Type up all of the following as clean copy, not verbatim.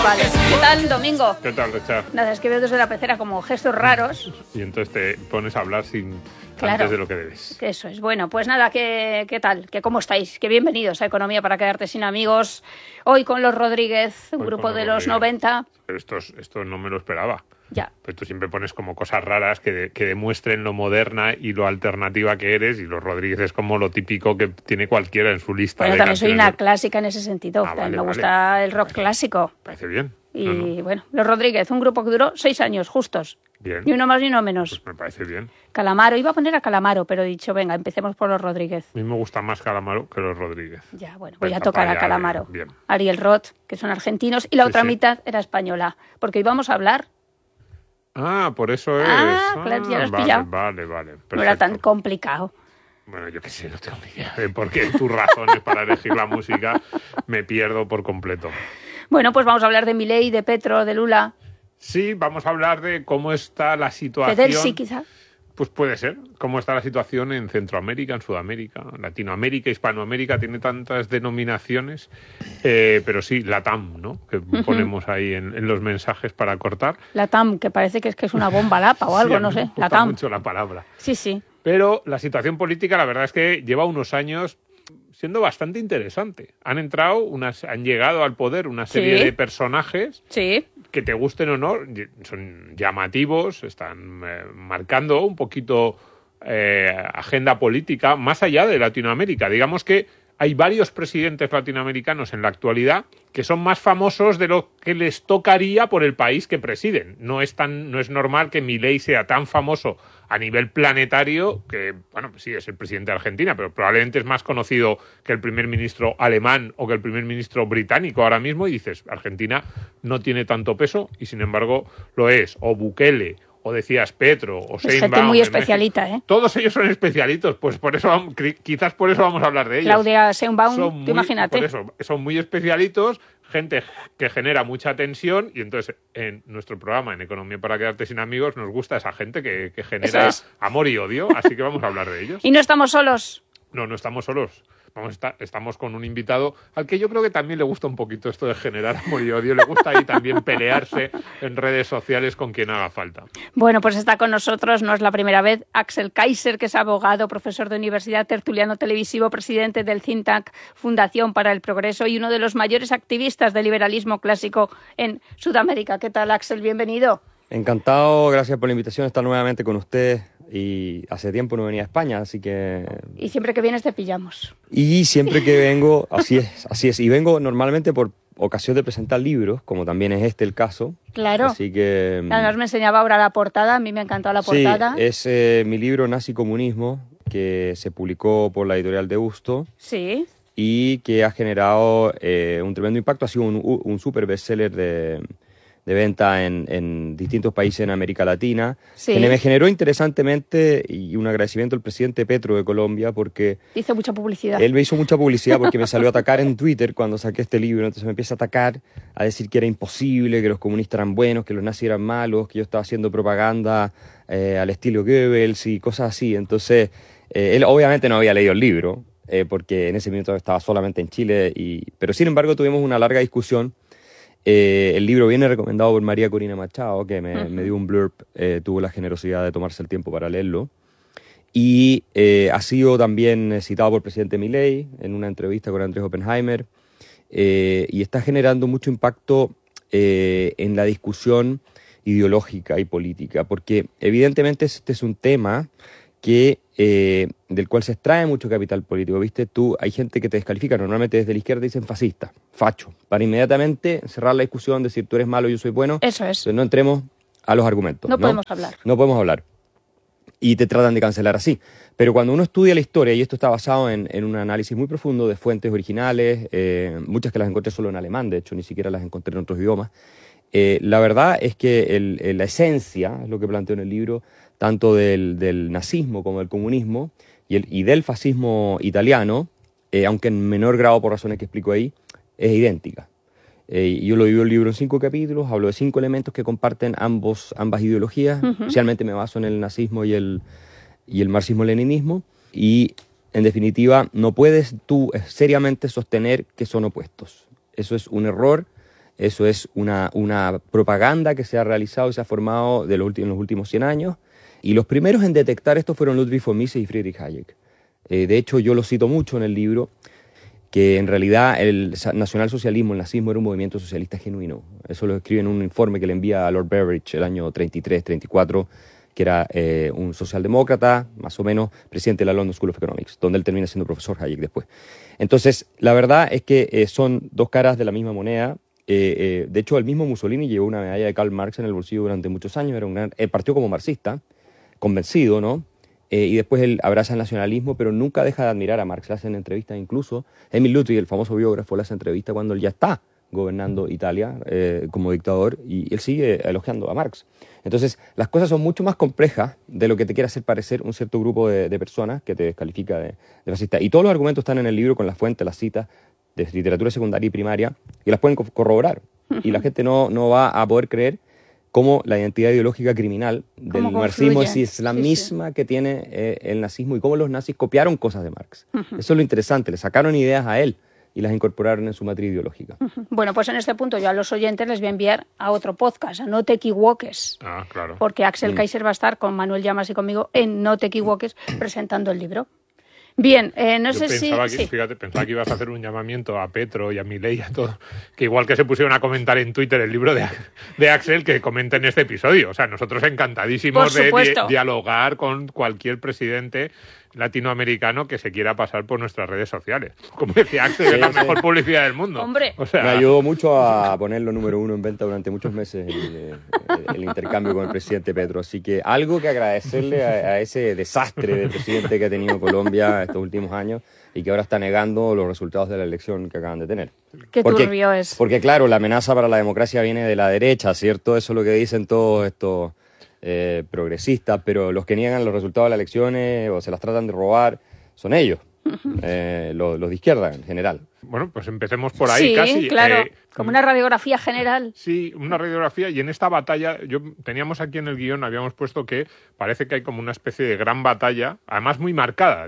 Vale. ¿Qué tal, Domingo? ¿Qué tal, Richard? Nada, es que veo desde la pecera como gestos raros. Y entonces te pones a hablar Claro. antes de lo que debes. Eso es. Bueno, pues nada, ¿qué tal? ¿Cómo estáis? Que bienvenidos a Economía para quedarte sin amigos. Hoy con los Rodríguez, un grupo de los 90. Pero esto no me lo esperaba. Ya. Pero tú siempre pones como cosas raras que demuestren lo moderna y lo alternativa que eres, y los Rodríguez es como lo típico que tiene cualquiera en su lista. Bueno, de también soy canciones. una clásica en ese sentido. Vale, Me gusta el rock clásico. Parece bien. Y bueno, los Rodríguez, un grupo que duró 6 años justos. Bien. Ni uno más ni uno menos. Pues me parece bien. Calamaro, iba a poner a Calamaro, pero he dicho, venga, empecemos por los Rodríguez. A mí me gusta más Calamaro que los Rodríguez. Ya, bueno, voy a Esta tocar a falla, Calamaro. bien. Ariel Roth, que son argentinos, y la Sí, otra sí. mitad era española. Porque íbamos a hablar, Ah, por eso es. Claro, ya lo has vale, pillado. Vale, no era tan perfecto. complicado. Bueno, yo qué sé, no tengo ni idea de por qué tus razones para elegir la música me pierdo por completo. Bueno, pues vamos a hablar de Milei, de Petro, de Lula, Sí, vamos a hablar de cómo está la de situación. Delcy, quizá. Pues puede ser. Cómo está la situación en Centroamérica, en Sudamérica, Latinoamérica, Hispanoamérica. Tiene tantas denominaciones. Pero sí, LATAM, ¿no? Que ponemos ahí en los mensajes para cortar. La TAM, que parece que es una bomba lapa o algo, Sí, a mí no me sé. gusta La TAM. mucho la palabra. Sí, sí. Pero la situación política, la verdad es que lleva unos años siendo bastante interesante. Han llegado al poder una serie Sí. de personajes Sí. que te gusten o no, son llamativos, están marcando un poquito agenda política más allá de Latinoamérica. Digamos que hay varios presidentes latinoamericanos en la actualidad que son más famosos de lo que les tocaría por el país que presiden. No es normal que Milei sea tan famoso a nivel planetario, que, bueno, pues sí, es el presidente de Argentina, pero probablemente es más conocido que el primer ministro alemán o que el primer ministro británico ahora mismo, y dices, Argentina no tiene tanto peso, y sin embargo lo es. O Bukele, o decías Petro, o Es Sheinbaum gente muy en especialita, México. ¿eh? Todos ellos son especialitos, pues por eso quizás por eso vamos a hablar de ellos. Claudia Sheinbaum, Son tú imagínate. Por eso, son muy especialitos, gente que genera mucha tensión, y entonces en nuestro programa, en Economía para quedarte sin amigos, nos gusta esa gente que genera Eso es. amor y odio, así que vamos a hablar de ellos. Y no estamos solos. No estamos solos. Estamos con un invitado al que yo creo que también le gusta un poquito esto de generar amor y odio. Le gusta ahí también pelearse en redes sociales con quien haga falta. Bueno, pues está con nosotros, no es la primera vez, Axel Kaiser, que es abogado, profesor de universidad, tertuliano televisivo, presidente del think tank Fundación para el Progreso y uno de los mayores activistas del liberalismo clásico en Sudamérica. ¿Qué tal, Axel? Bienvenido. Encantado, gracias por la invitación, estar nuevamente con usted. Y hace tiempo no venía a España, así que... Y siempre que vienes te pillamos. Y siempre que vengo, así es. Y vengo normalmente por ocasión de presentar libros, como también es este el caso. Claro. Así que... Además me enseñaba ahora la portada, a mí me ha encantado la portada. Sí, es mi libro Nazi Comunismo, que se publicó por la editorial de Deusto Sí. y que ha generado un tremendo impacto. Ha sido un super bestseller de venta en distintos países en América Latina, Sí. que me generó interesantemente y un agradecimiento al presidente Petro de Colombia, porque Hizo mucha publicidad. él me hizo mucha publicidad porque me salió a atacar en Twitter cuando saqué este libro, entonces me empieza a atacar, a decir que era imposible, que los comunistas eran buenos, que los nazis eran malos, que yo estaba haciendo propaganda al estilo Goebbels y cosas así. Entonces, él obviamente no había leído el libro, porque en ese minuto estaba solamente en Chile, pero sin embargo tuvimos una larga discusión. El libro viene recomendado por María Corina Machado, que me dio un blurb, tuvo la generosidad de tomarse el tiempo para leerlo. Y ha sido también citado por el presidente Milei en una entrevista con Andrés Oppenheimer, y está generando mucho impacto en la discusión ideológica y política, porque evidentemente este es un tema del cual se extrae mucho capital político, ¿viste? Hay gente que te descalifica, normalmente desde la izquierda dicen fascista, facho, para inmediatamente cerrar la discusión, decir tú eres malo, yo soy bueno. Eso es. Entonces no entremos a los argumentos. No podemos hablar. No podemos hablar. Y te tratan de cancelar así. Pero cuando uno estudia la historia, y esto está basado en un análisis muy profundo de fuentes originales, muchas que las encontré solo en alemán, de hecho, ni siquiera las encontré en otros idiomas, la verdad es que la esencia, es lo que planteo en el libro, tanto del nazismo como del comunismo y del fascismo italiano, aunque en menor grado por razones que explico ahí, es idéntica. Yo lo divido el libro en 5 capítulos, hablo de 5 elementos que comparten ambas ideologías, especialmente me baso en el nazismo y el marxismo-leninismo, y en definitiva no puedes tú seriamente sostener que son opuestos. Eso es un error Eso es una propaganda que se ha realizado y se ha formado en los últimos 100 años. Y los primeros en detectar esto fueron Ludwig von Mises y Friedrich Hayek. De hecho, yo lo cito mucho en el libro, que en realidad el nacionalsocialismo, el nazismo, era un movimiento socialista genuino. Eso lo escribe en un informe que le envía a Lord Beveridge el año 33, 34, que era un socialdemócrata, más o menos, presidente de la London School of Economics, donde él termina siendo profesor Hayek después. Entonces, la verdad es que son dos caras de la misma moneda. De hecho, el mismo Mussolini llevó una medalla de Karl Marx en el bolsillo durante muchos años, partió como marxista, convencido, ¿no? Y después él abraza el nacionalismo, pero nunca deja de admirar a Marx. Le hacen entrevistas incluso. Emil Ludwig, el famoso biógrafo, le hace entrevista cuando él ya está gobernando Italia como dictador, y él sigue elogiando a Marx. Entonces, las cosas son mucho más complejas de lo que te quiere hacer parecer un cierto grupo de personas que te descalifica de fascista. Y todos los argumentos están en el libro con las fuentes, las citas de literatura secundaria y primaria, y las pueden corroborar. Y la gente no va a poder creer cómo la identidad ideológica criminal del marxismo es la misma que tiene el nazismo, y cómo los nazis copiaron cosas de Marx. Eso es lo interesante, le sacaron ideas a él y las incorporaron en su matriz ideológica. Bueno, pues en este punto yo a los oyentes les voy a enviar a otro podcast, a No te equivoques. Ah, claro. Porque Axel Kaiser va a estar con Manuel Llamas y conmigo en No te equivoques presentando el libro. Bien, no sé si... Fíjate, pensaba que ibas a hacer un llamamiento a Petro y a Milei y a todos, que igual que se pusieron a comentar en Twitter el libro de Axel, que comenten este episodio. O sea, nosotros encantadísimos de dialogar con cualquier presidente latinoamericano que se quiera pasar por nuestras redes sociales. Como decía Axel, es la mejor publicidad del mundo. Hombre. O sea, me ayudó mucho a ponerlo número 1 en venta durante muchos meses el intercambio con el presidente Petro. Así que algo que agradecerle a ese desastre de presidente que ha tenido Colombia estos últimos años, y que ahora está negando los resultados de la elección que acaban de tener. Qué turbio es. Porque claro, la amenaza para la democracia viene de la derecha, ¿cierto? Eso es lo que dicen todos estos progresistas, pero los que niegan los resultados de las elecciones o se las tratan de robar son ellos, los de izquierda en general. Bueno, pues empecemos por ahí. Sí, casi. Claro, como una radiografía general. Sí, una radiografía, y en esta batalla, teníamos aquí en el guión, habíamos puesto que parece que hay como una especie de gran batalla, además muy marcada,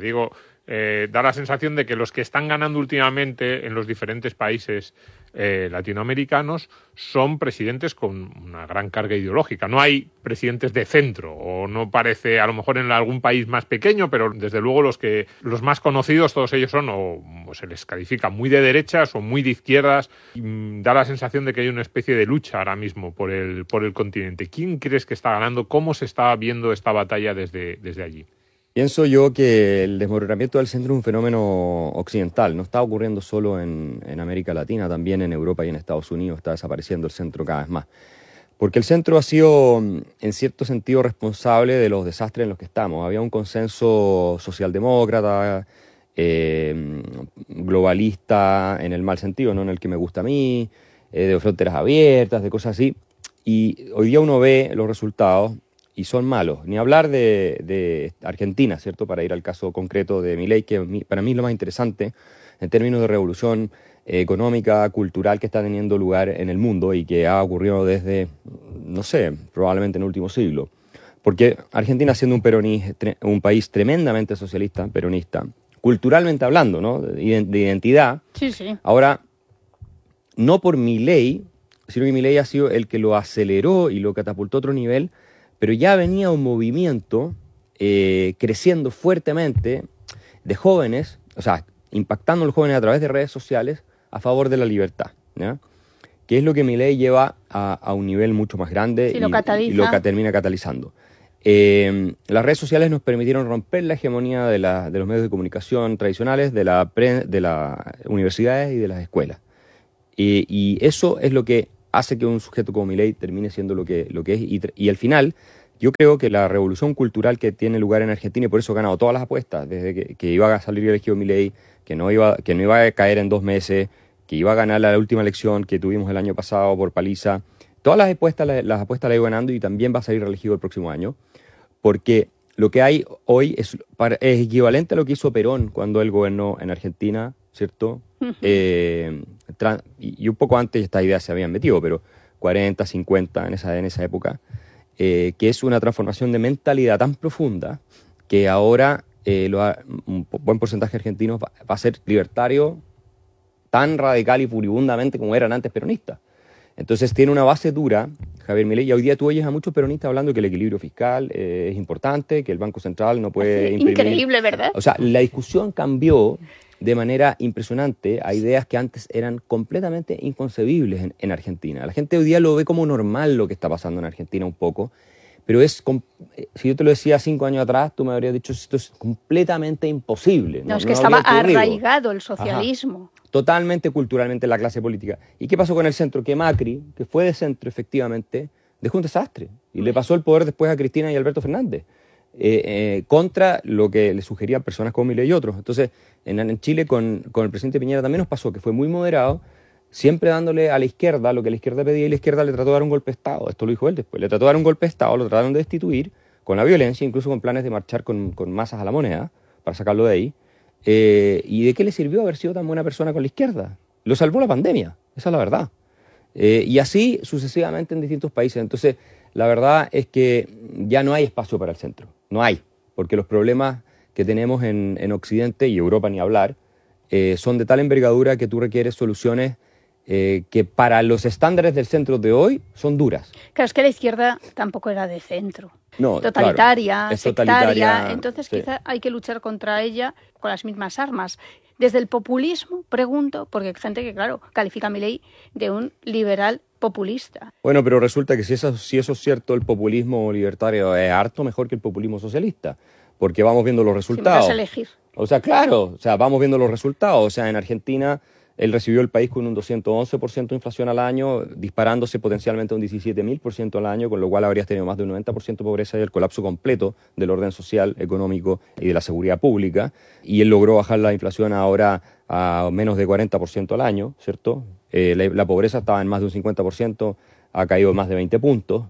da la sensación de que los que están ganando últimamente en los diferentes países latinoamericanos son presidentes con una gran carga ideológica. No hay presidentes de centro, o no parece, a lo mejor en algún país más pequeño, pero desde luego los más conocidos, todos ellos son, o se les califica muy de derechas o muy de izquierdas. Da la sensación de que hay una especie de lucha ahora mismo por el continente. ¿Quién crees que está ganando? ¿Cómo se está viendo esta batalla desde allí? Pienso yo que el desmoronamiento del centro es un fenómeno occidental, no está ocurriendo solo en América Latina, también en Europa y en Estados Unidos está desapareciendo el centro cada vez más. Porque el centro ha sido, en cierto sentido, responsable de los desastres en los que estamos. Había un consenso socialdemócrata, globalista en el mal sentido, no en el que me gusta a mí, de fronteras abiertas, de cosas así. Y hoy día uno ve los resultados y son malos. Ni hablar de Argentina, ¿cierto? Para ir al caso concreto de Milei, que para mí es lo más interesante en términos de revolución económica, cultural que está teniendo lugar en el mundo y que ha ocurrido desde, no sé, probablemente en el último siglo. Porque Argentina, siendo un país tremendamente socialista, peronista, culturalmente hablando, ¿no? De identidad, sí. Ahora, no por Milei, sino que Milei ha sido el que lo aceleró y lo catapultó a otro nivel, pero ya venía un movimiento creciendo fuertemente de jóvenes, o sea, impactando a los jóvenes a través de redes sociales a favor de la libertad, ¿ya? Que es lo que Milei lleva a un nivel mucho más grande, sí, y lo que termina catalizando. Las redes sociales nos permitieron romper la hegemonía de los medios de comunicación tradicionales, de las universidades y de las escuelas. Y eso es lo que hace que un sujeto como Milei termine siendo lo que es. Y al final, yo creo que la revolución cultural que tiene lugar en Argentina, y por eso ha ganado todas las apuestas, desde que iba a salir elegido Milei, que no iba a caer en 2 meses, que iba a ganar la última elección que tuvimos el año pasado por paliza. Todas las apuestas las ha ido ganando, y también va a salir reelegido el próximo año, porque lo que hay hoy es equivalente a lo que hizo Perón cuando él gobernó en Argentina, ¿cierto? Y un poco antes esta idea se habían metido, pero 40, 50 en esa época, que es una transformación de mentalidad tan profunda que ahora un buen porcentaje de argentinos va a ser libertario tan radical y furibundamente como eran antes peronistas. Entonces tiene una base dura, Javier Milei, y hoy día tú oyes a muchos peronistas hablando que el equilibrio fiscal es importante, que el Banco Central no puede imprimir. Increíble, ¿verdad? O sea, la discusión cambió de manera impresionante a ideas que antes eran completamente inconcebibles en Argentina. La gente hoy día lo ve como normal lo que está pasando en Argentina un poco, pero si yo te lo decía 5 años atrás, tú me habrías dicho esto es completamente imposible. No, es que estaba arraigado el socialismo. Ajá. Totalmente culturalmente en la clase política. ¿Y qué pasó con el centro? Que Macri, que fue de centro efectivamente, dejó un desastre y le pasó el poder después a Cristina y Alberto Fernández, contra lo que le sugerían personas como Milei y otros. Entonces, en Chile con el presidente Piñera también nos pasó que fue muy moderado, siempre dándole a la izquierda lo que la izquierda pedía, y la izquierda le trató de dar un golpe de Estado. Esto lo dijo él después. Le trató de dar un golpe de Estado, lo trataron de destituir con la violencia, incluso con planes de marchar con masas a la moneda para sacarlo de ahí. ¿Y de qué le sirvió haber sido tan buena persona con la izquierda? Lo salvó la pandemia, esa es la verdad. Y así sucesivamente en distintos países. Entonces, la verdad es que ya no hay espacio para el centro. No hay, porque los problemas que tenemos en Occidente y Europa ni hablar son de tal envergadura que tú requieres soluciones que para los estándares del centro de hoy son duras. Claro, es que la izquierda tampoco era de centro. No, totalitaria, claro, sectaria. Entonces sí. quizá hay que luchar contra ella con las mismas armas. Desde el populismo, pregunto, porque hay gente que, claro, califica a Milei de un liberal populista. Bueno, pero resulta que si eso es cierto, el populismo libertario es harto mejor que el populismo socialista, porque vamos viendo los resultados. Si me das a elegir. O sea, claro, vamos viendo los resultados. O sea, en Argentina él recibió el país con un 211% de inflación al año, disparándose potencialmente a un 17.000% al año, con lo cual habrías tenido más de un 90% de pobreza y el colapso completo del orden social, económico y de la seguridad pública. Y él logró bajar la inflación ahora a menos de 40% al año, ¿cierto? La pobreza estaba en más de un 50%, ha caído más de 20 puntos.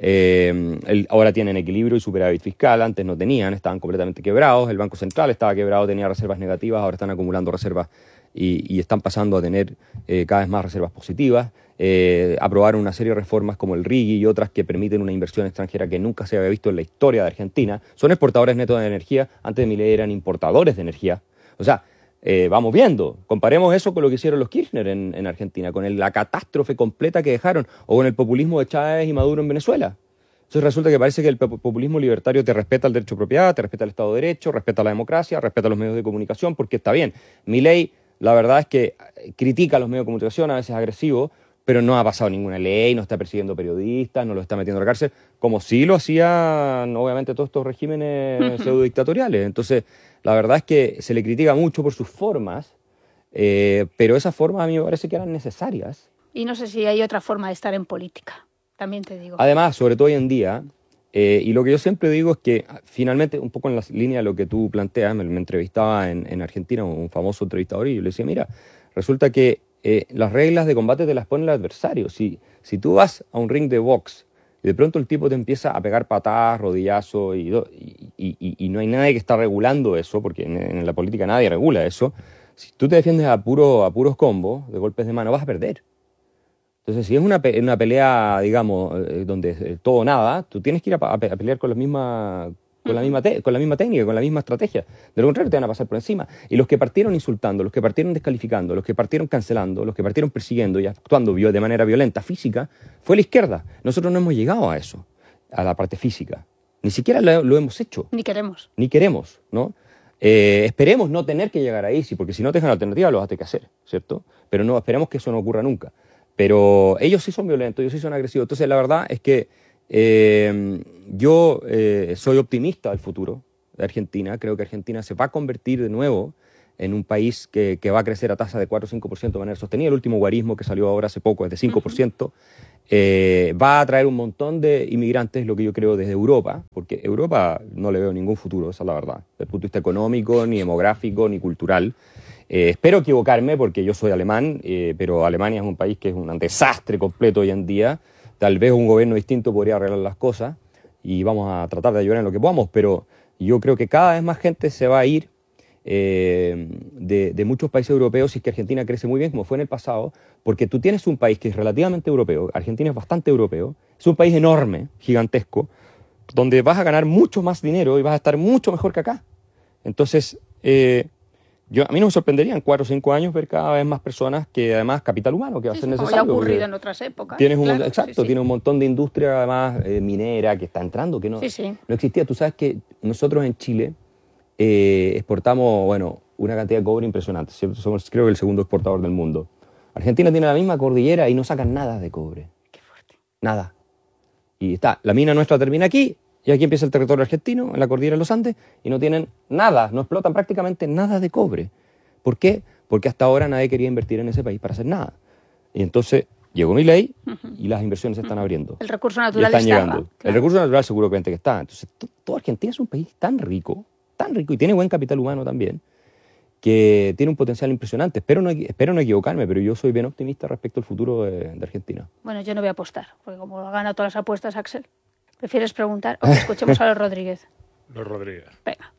Ahora tienen equilibrio y superávit fiscal, antes no tenían, estaban completamente quebrados. El Banco Central estaba quebrado, tenía reservas negativas, ahora están acumulando reservas y están pasando a tener cada vez más reservas positivas. Aprobaron una serie de reformas como el RIGI y otras que permiten una inversión extranjera que nunca se había visto en la historia de Argentina. Son exportadores netos de energía, antes de Milei eran importadores de energía. O sea, vamos viendo, comparemos eso con lo que hicieron los Kirchner en Argentina, con la catástrofe completa que dejaron, o con el populismo de Chávez y Maduro en Venezuela. Entonces resulta que parece que el populismo libertario te respeta el derecho de propiedad, te respeta el Estado de Derecho, respeta la democracia, respeta los medios de comunicación, porque está bien. Milei, la verdad es que critica a los medios de comunicación, a veces es agresivo, pero no ha pasado ninguna ley, no está persiguiendo periodistas, no los está metiendo a la cárcel, como sí lo hacían, obviamente, todos estos regímenes pseudo-dictatoriales. Entonces, la verdad es que se le critica mucho por sus formas, pero esas formas a mí me parece que eran necesarias. Y no sé si hay otra forma de estar en política, también te digo. Además, sobre todo hoy en día, y lo que yo siempre digo es que, finalmente, un poco en la línea de lo que tú planteas, me entrevistaba en Argentina un famoso entrevistador y yo le decía, mira, resulta que las reglas de combate te las pone el adversario. Si tú vas a un ring de box y de pronto el tipo te empieza a pegar patadas, rodillazos y no hay nadie que está regulando eso, porque en la política nadie regula eso, si tú te defiendes a puros combos de golpes de mano vas a perder. Entonces, si es una pelea, digamos, donde todo o nada, tú tienes que ir a pelear con la misma técnica, con la misma estrategia. De lo contrario, te van a pasar por encima. Y los que partieron insultando, los que partieron descalificando, los que partieron cancelando, los que partieron persiguiendo y actuando de manera violenta, física, fue la izquierda. Nosotros no hemos llegado a eso, a la parte física. Ni siquiera lo hemos hecho. Ni queremos, ¿no? Esperemos no tener que llegar ahí, sí, porque si no te dejan alternativa lo vas a tener que hacer, ¿cierto? Pero no, esperemos que eso no ocurra nunca. Pero ellos sí son violentos, ellos sí son agresivos. Entonces, la verdad es que yo soy optimista del futuro de Argentina. Creo que Argentina se va a convertir de nuevo en un país que va a crecer a tasa de 4 o 5% de manera sostenida. El último guarismo que salió ahora hace poco es de 5%. Va a traer un montón de inmigrantes, lo que yo creo, desde Europa, porque Europa no le veo ningún futuro, esa es la verdad, desde el punto de vista económico, ni demográfico, ni cultural. Espero equivocarme porque yo soy alemán, pero Alemania es un país que es un desastre completo hoy en día. Tal vez un gobierno distinto podría arreglar las cosas y vamos a tratar de ayudar en lo que podamos, pero yo creo que cada vez más gente se va a ir de muchos países europeos si es que Argentina crece muy bien, como fue en el pasado, porque tú tienes un país que es relativamente europeo, Argentina es bastante europeo, es un país enorme, gigantesco, donde vas a ganar mucho más dinero y vas a estar mucho mejor que acá. Entonces, A mí no me sorprendería en 4 o 5 años ver cada vez más personas que además capital humano que va a ser como necesario. ya ha ocurrido en otras épocas. Exacto, tiene un montón de industria además minera que está entrando, que no existía. Tú sabes que nosotros en Chile exportamos, una cantidad de cobre impresionante, ¿cierto? Somos, creo que, el segundo exportador del mundo. Argentina tiene la misma cordillera y no sacan nada de cobre. Qué fuerte. Nada. Y la mina nuestra termina aquí, y aquí empieza el territorio argentino, en la cordillera de los Andes, y no tienen nada, no explotan prácticamente nada de cobre. ¿Por qué? Porque hasta ahora nadie quería invertir en ese país para hacer nada. Y entonces llegó Milei y las inversiones se están abriendo. El recurso natural están estaba, llegando. Claro. El recurso natural seguramente que está. Entonces, toda Argentina es un país tan rico, y tiene buen capital humano también, que tiene un potencial impresionante. Espero no equivocarme, pero yo soy bien optimista respecto al futuro de Argentina. Bueno, yo no voy a apostar, porque como ha ganado todas las apuestas, Axel, ¿prefieres preguntar o que escuchemos a los Rodríguez? Los Rodríguez. Venga.